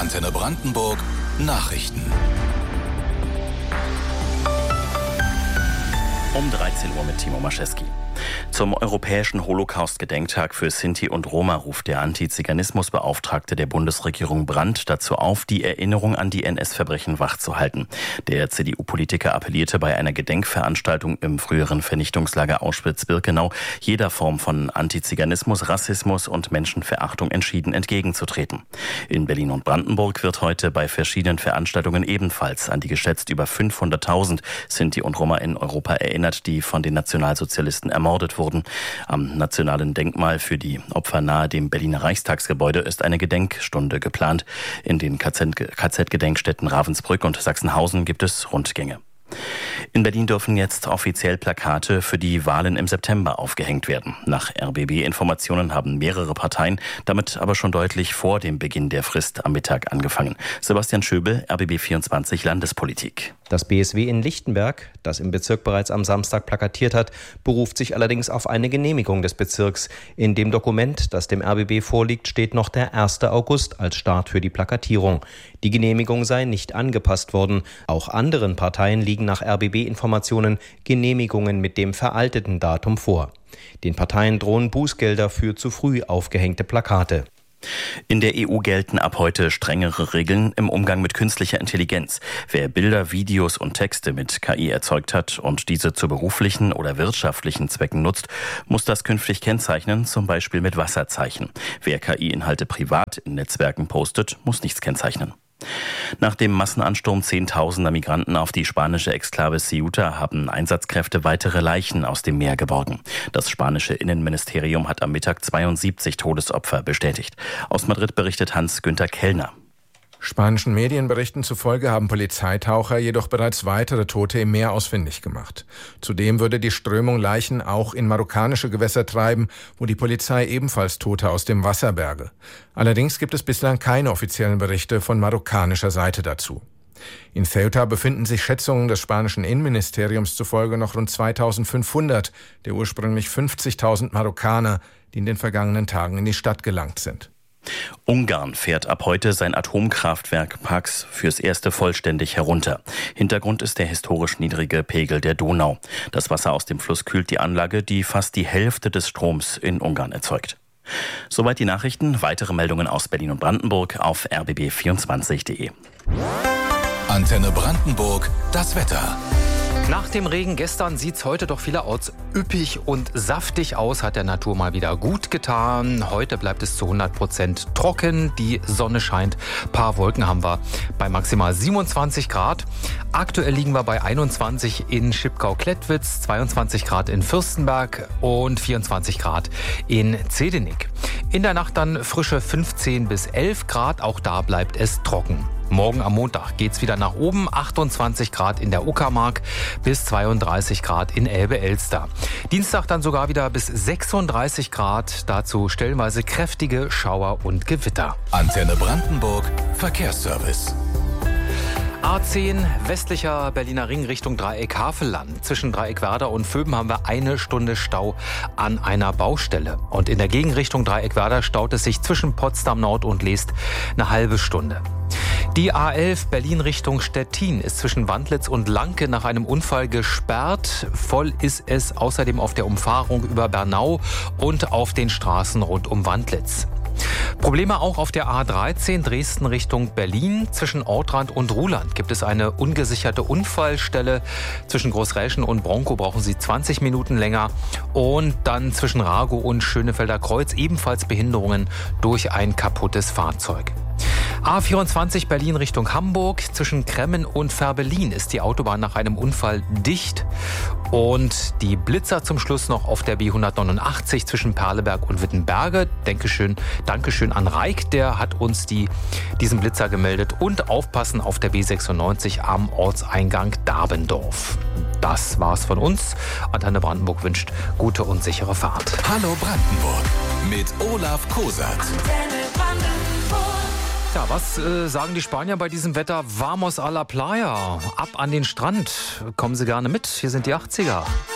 Antenne Brandenburg Nachrichten. Um 13 Uhr mit Timo Maschewski. Zum europäischen Holocaust-Gedenktag für Sinti und Roma ruft der Antiziganismusbeauftragte der Bundesregierung Brandt dazu auf, die Erinnerung an die NS-Verbrechen wachzuhalten. Der CDU-Politiker appellierte bei einer Gedenkveranstaltung im früheren Vernichtungslager Auschwitz-Birkenau, jeder Form von Antiziganismus, Rassismus und Menschenverachtung entschieden entgegenzutreten. In Berlin und Brandenburg wird heute bei verschiedenen Veranstaltungen ebenfalls an die geschätzt über 500.000 Sinti und Roma in Europa erinnert, die von den Nationalsozialisten ermordet wurden. Am Nationalen Denkmal für die Opfer nahe dem Berliner Reichstagsgebäude ist eine Gedenkstunde geplant. In den KZ-Gedenkstätten Ravensbrück und Sachsenhausen gibt es Rundgänge. In Berlin dürfen jetzt offiziell Plakate für die Wahlen im September aufgehängt werden. Nach RBB-Informationen haben mehrere Parteien damit aber schon deutlich vor dem Beginn der Frist am Mittag angefangen. Sebastian Schöbel, RBB24 Landespolitik. Das BSW in Lichtenberg, das im Bezirk bereits am Samstag plakatiert hat, beruft sich allerdings auf eine Genehmigung des Bezirks. In dem Dokument, das dem RBB vorliegt, steht noch der 1. August als Start für die Plakatierung. Die Genehmigung sei nicht angepasst worden. Auch anderen Parteien liegen nach RBB-Informationen Genehmigungen mit dem veralteten Datum vor. Den Parteien drohen Bußgelder für zu früh aufgehängte Plakate. In der EU gelten ab heute strengere Regeln im Umgang mit künstlicher Intelligenz. Wer Bilder, Videos und Texte mit KI erzeugt hat und diese zu beruflichen oder wirtschaftlichen Zwecken nutzt, muss das künftig kennzeichnen, zum Beispiel mit Wasserzeichen. Wer KI-Inhalte privat in Netzwerken postet, muss nichts kennzeichnen. Nach dem Massenansturm Zehntausender Migranten auf die spanische Exklave Ceuta haben Einsatzkräfte weitere Leichen aus dem Meer geborgen. Das spanische Innenministerium hat am Mittag 72 Todesopfer bestätigt. Aus Madrid berichtet Hans-Günther Kellner. Spanischen Medienberichten zufolge haben Polizeitaucher jedoch bereits weitere Tote im Meer ausfindig gemacht. Zudem würde die Strömung Leichen auch in marokkanische Gewässer treiben, wo die Polizei ebenfalls Tote aus dem Wasser berge. Allerdings gibt es bislang keine offiziellen Berichte von marokkanischer Seite dazu. In Ceuta befinden sich Schätzungen des spanischen Innenministeriums zufolge noch rund 2.500 der ursprünglich 50.000 Marokkaner, die in den vergangenen Tagen in die Stadt gelangt sind. Ungarn fährt ab heute sein Atomkraftwerk Paks fürs erste vollständig herunter. Hintergrund ist der historisch niedrige Pegel der Donau. Das Wasser aus dem Fluss kühlt die Anlage, die fast die Hälfte des Stroms in Ungarn erzeugt. Soweit die Nachrichten. Weitere Meldungen aus Berlin und Brandenburg auf rbb24.de. Antenne Brandenburg, das Wetter. Nach dem Regen gestern sieht's heute doch vielerorts üppig und saftig aus, hat der Natur mal wieder gut getan. Heute bleibt es zu 100% trocken, die Sonne scheint, paar Wolken haben wir bei maximal 27 Grad. Aktuell liegen wir bei 21 in Schipkau-Klettwitz, 22 Grad in Fürstenberg und 24 Grad in Zedenik. In der Nacht dann frische 15 bis 11 Grad, auch da bleibt es trocken. Morgen am Montag geht's wieder nach oben, 28 Grad in der Uckermark bis 32 Grad in Elbe-Elster. Dienstag dann sogar wieder bis 36 Grad, dazu stellenweise kräftige Schauer und Gewitter. Antenne Brandenburg, Verkehrsservice. A10 westlicher Berliner Ring Richtung Dreieck Havelland. Zwischen Dreieck Werder und Vöben haben wir 1 Stunde Stau an einer Baustelle. Und in der Gegenrichtung Dreieck Werder staut es sich zwischen Potsdam Nord und Leest eine halbe Stunde. Die A11 Berlin Richtung Stettin ist zwischen Wandlitz und Lanke nach einem Unfall gesperrt. Voll ist es außerdem auf der Umfahrung über Bernau und auf den Straßen rund um Wandlitz. Probleme auch auf der A13 Dresden Richtung Berlin. Zwischen Ortrand und Ruhland gibt es eine ungesicherte Unfallstelle. Zwischen Großräschen und Bronkow brauchen Sie 20 Minuten länger. Und dann zwischen Ragow und Schönefelder Kreuz ebenfalls Behinderungen durch ein kaputtes Fahrzeug. A24 Berlin Richtung Hamburg. Zwischen Kremmen und Färbelin ist die Autobahn nach einem Unfall dicht. Und die Blitzer zum Schluss noch auf der B189 zwischen Perleberg und Wittenberge. Dankeschön an Reik, der hat uns diesen Blitzer gemeldet. Und aufpassen auf der B96 am Ortseingang Dabendorf. Das war's von uns. Antenne Brandenburg wünscht gute und sichere Fahrt. Hallo Brandenburg mit Olaf Kosat. Ja, was sagen die Spanier bei diesem Wetter? Vamos a la playa. Ab an den Strand. Kommen Sie gerne mit. Hier sind die 80er.